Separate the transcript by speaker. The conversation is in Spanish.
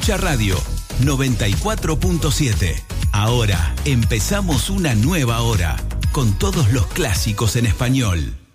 Speaker 1: Escucha Radio 94.7. Ahora empezamos una nueva hora con todos los clásicos en español.